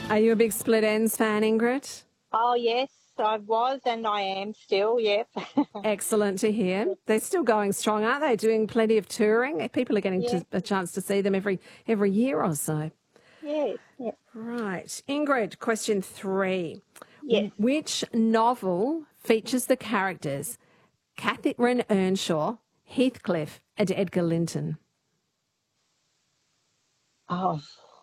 Are you a big Split Ends fan, Ingrid? Oh, yes, I was and I am still, yep. Excellent to hear. They're still going strong, aren't they? Doing plenty of touring. People are getting Yeah. a chance to see them every year or so. Yes, yep. Right. Ingrid, question 3. Yes. Which novel features the characters Catherine Earnshaw, Heathcliff and Edgar Linton? Oh,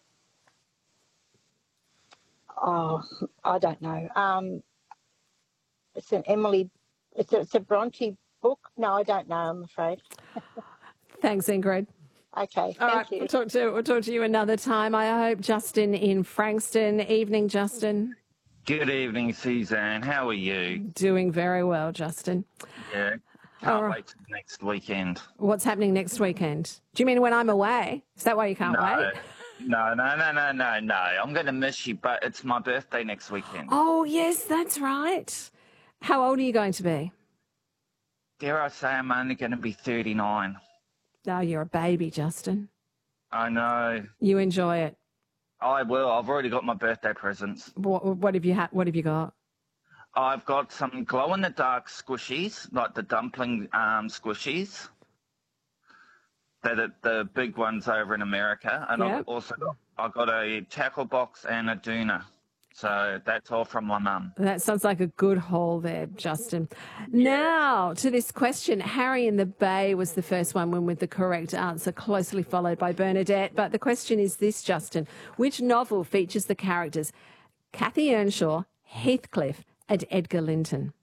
I don't know. It's an Emily, it's a Bronte book. No, I don't know, I'm afraid. Thanks, Ingrid. Okay, All right, thank you. we'll talk to you another time. I hope. Justin in Frankston. Evening, Justin. Good evening, Suzanne. How are you? Doing very well, Justin. Yeah. Can't wait till next weekend. What's happening next weekend? Do you mean when I'm away? Is that why you can't wait? No. I'm going to miss you, but it's my birthday next weekend. Oh, yes, that's right. How old are you going to be? Dare I say I'm only going to be 39. Oh, you're a baby, Justin. I know. You enjoy it. I will. I've already got my birthday presents. What have you got? I've got some glow-in-the-dark squishies, like the dumpling squishies. They're the big ones over in America. And Yep. I've got a tackle box and a doona. So that's all from my mum. That sounds like a good haul there, Justin. Now, to this question, Harry in the Bay was the first one with the correct answer, closely followed by Bernadette. But the question is this, Justin. Which novel features the characters Cathy Earnshaw, Heathcliff and Edgar Linton?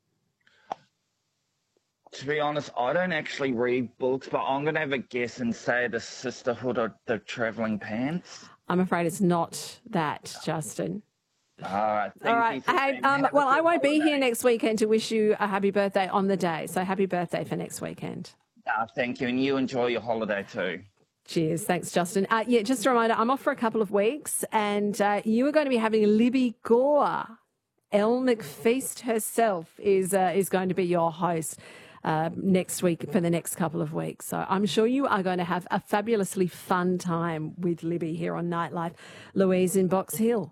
To be honest, I don't actually read books, but I'm going to have a guess and say The Sisterhood of the Travelling Pants. I'm afraid it's not that, Justin. All right. All right. Hey, well, I won't be here next weekend to wish you a happy birthday on the day. So happy birthday for next weekend. Thank you. And you enjoy your holiday too. Cheers. Thanks, Justin. Just a reminder, I'm off for a couple of weeks and you are going to be having Libby Gore. Elle McFeast herself is going to be your host next week for the next couple of weeks. So I'm sure you are going to have a fabulously fun time with Libby here on Nightlife. Louise in Box Hill.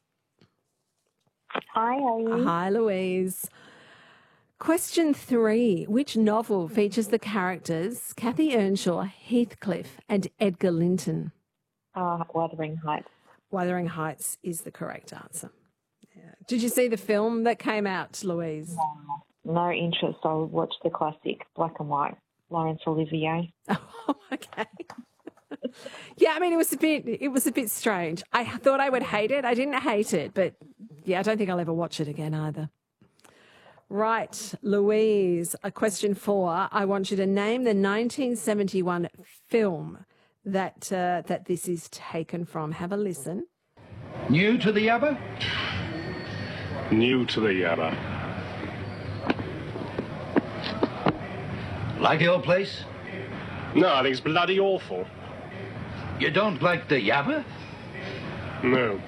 Hi, how are you? Hi, Louise. Question 3. Which novel features the characters Cathy Earnshaw, Heathcliff and Edgar Linton? Wuthering Heights. Wuthering Heights is the correct answer. Yeah. Did you see the film that came out, Louise? No interest. I'll watch the classic black and white, Laurence Olivier. Oh, okay. Yeah, I mean, it was a bit strange. I thought I would hate it. I didn't hate it, but yeah, I don't think I'll ever watch it again either. Right, Louise, question 4. I want you to name the 1971 film that this is taken from. Have a listen. New to the yabba? New to the yabba. Like the old place? No, I think it's bloody awful. You don't like the yabba? No.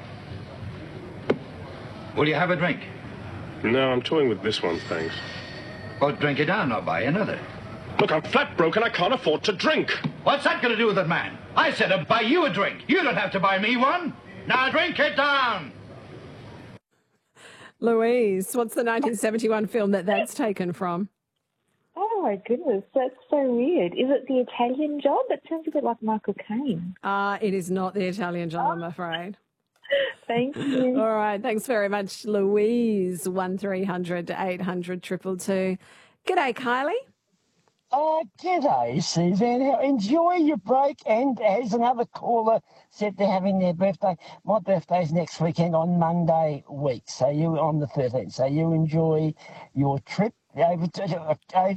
Will you have a drink? No, I'm toying with this one, thanks. Well, drink it down, I'll buy another. Look, I'm flat broke and I can't afford to drink. What's that going to do with it, man? I said I'd buy you a drink. You don't have to buy me one. Now drink it down. Louise, what's the 1971 film that's taken from? Oh, my goodness. That's so weird. Is it The Italian Job? It sounds a bit like Michael Caine. It is not The Italian Job, I'm afraid. Thank you. All right. Thanks very much, Louise. 1300 800 222. G'day, Kylie. G'day, Suzanne. Enjoy your break. And as another caller said, they're having their birthday. My birthday's next weekend on Monday week. So you on the 13th. So you enjoy your trip over to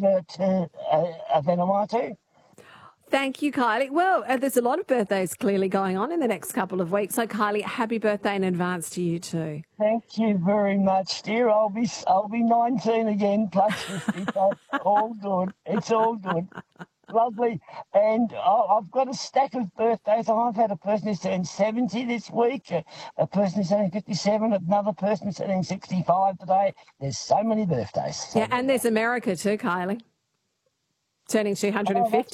Vanuatu. Thank you, Kylie. Well, there's a lot of birthdays clearly going on in the next couple of weeks. So, Kylie, happy birthday in advance to you too. Thank you very much, dear. I'll be 19 again, plus 50. So all good. It's all good. Lovely. And I've got a stack of birthdays. I've had a person who's turning 70 this week, a person who's turning 57, another person who's turning 65 today. There's so many birthdays. Yeah, and there's America too, Kylie. Turning 250.